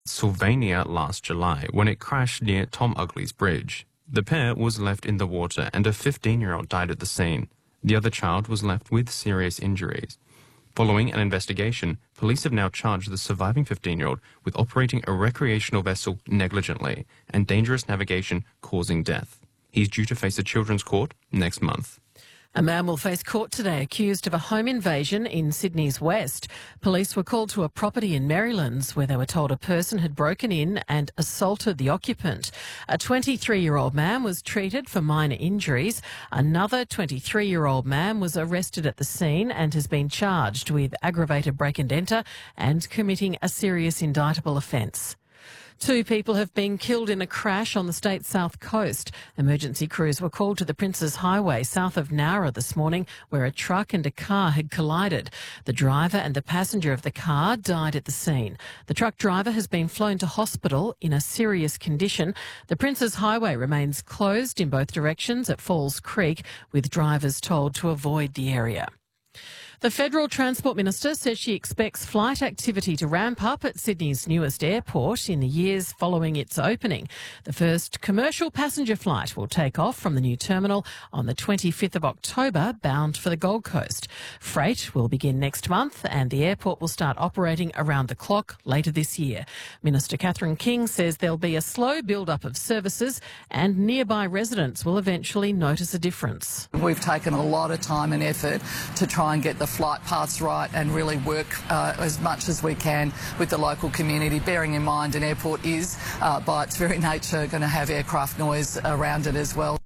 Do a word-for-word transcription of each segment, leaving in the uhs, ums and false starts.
Sylvania last July when it crashed near Tom Ugley's Bridge. The pair was left in the water and a fifteen-year-old died at the scene. The other child was left with serious injuries. Following an investigation, police have now charged the surviving fifteen-year-old with operating a recreational vessel negligently and dangerous navigation causing death. He's due to face a children's court next month. A man will face court today accused of a home invasion in Sydney's west. Police were called to a property in Marylands where they were told a person had broken in and assaulted the occupant. A twenty-three-year-old man was treated for minor injuries. Another twenty-three-year-old man was arrested at the scene and has been charged with aggravated break and enter and committing a serious indictable offence. Two people have been killed in a crash on the state's south coast. Emergency crews were called to the Princes Highway south of Nowra this morning where a truck and a car had collided. The driver and the passenger of the car died at the scene. The truck driver has been flown to hospital in a serious condition. The Princes Highway remains closed in both directions at Falls Creek, with drivers told to avoid the area. The Federal Transport Minister says she expects flight activity to ramp up at Sydney's newest airport in the years following its opening. The first commercial passenger flight will take off from the new terminal on the twenty-fifth of October, bound for the Gold Coast. Freight will begin next month and the airport will start operating around the clock later this year. Minister Catherine King says there'll be a slow build-up of services and nearby residents will eventually notice a difference. We've taken a lot of time and effort to try and get the flight paths right and really work uh, as much as we can with the local community, bearing in mind an airport is, uh, by its very nature, going to have aircraft noise around it as well.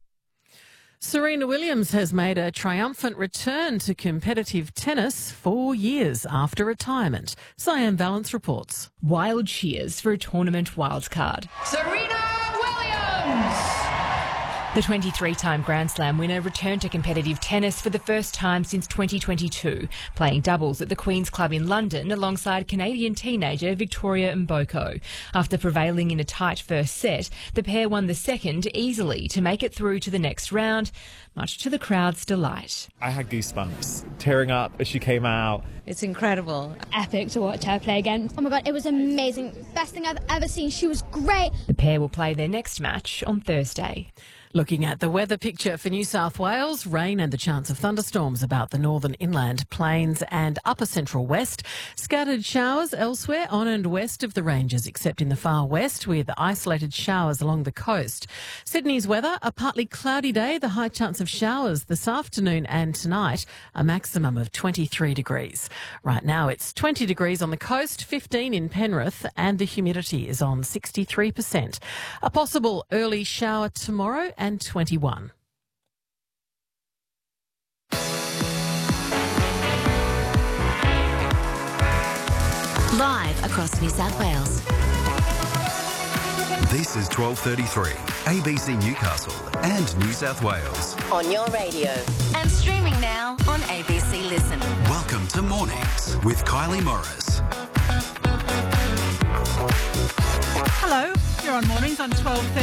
Serena Williams has made a triumphant return to competitive tennis four years after retirement. Cyan Valance reports. Wild cheers for a tournament wildcard. Serena Williams! The twenty-three-time Grand Slam winner returned to competitive tennis for the first time since twenty twenty-two, playing doubles at the Queen's Club in London alongside Canadian teenager Victoria Mboko. After prevailing in a tight first set, the pair won the second easily to make it through to the next round, much to the crowd's delight. I had goosebumps tearing up as she came out. It's incredible. Epic to watch her play again. Oh my God, it was amazing. Best thing I've ever seen. She was great. The pair will play their next match on Thursday. Looking at the weather picture for New South Wales, rain and the chance of thunderstorms about the northern inland plains and upper central west. Scattered showers elsewhere on and west of the ranges, except in the far west, with isolated showers along the coast. Sydney's weather, a partly cloudy day, the high chance of showers this afternoon and tonight, a maximum of twenty-three degrees. Right now it's twenty degrees on the coast, fifteen in Penrith, and the humidity is on sixty-three percent. A possible early shower tomorrow and twenty-one. Live across New South Wales. This is twelve thirty-three, A B C Newcastle and New South Wales. On your radio. And streaming now on A B C Listen. Welcome to Mornings with Kylie Morris. Hello, you're on Mornings on twelve thirty.